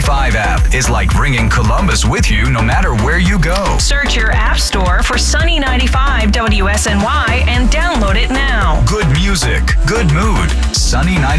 95 app is like bringing Columbus with you no matter where you go. Search your app store for Sunny 95 WSNY and download it now. Good music, good mood. Sunny 95.